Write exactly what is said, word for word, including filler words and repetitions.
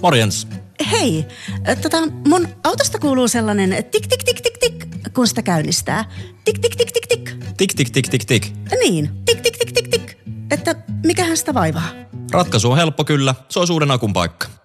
Morjens. Hei, tota, mun autosta kuuluu sellainen tik tik tik tik tik, kun sitä käynnistää. Tik tik tik tik tik. Tik tik tik tik tik. Niin, tik tik tik tik tik. Että mikähän sitä vaivaa? Ratkaisu on helppo kyllä. Se olisi uuden akun paikka.